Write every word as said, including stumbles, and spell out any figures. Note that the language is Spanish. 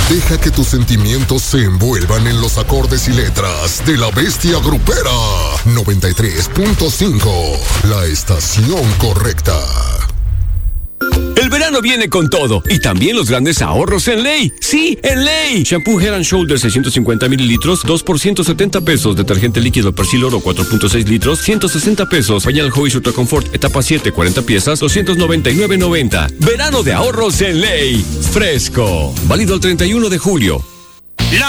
Deja que tus sentimientos se envuelvan en los acordes y letras de la bestia grupera. noventa y tres punto cinco, la estación correcta. El verano viene con todo y también los grandes ahorros en Ley. ¡Sí, en Ley! Shampoo Head and Shoulders seiscientos cincuenta mililitros, dos por ciento setenta pesos. Detergente líquido Persil Oro cuatro punto seis litros, ciento sesenta pesos. Pañal Huggies Ultra Comfort etapa siete, cuarenta piezas, doscientos noventa y nueve noventa. Verano de ahorros en Ley. Fresco. Válido el treinta y uno de julio.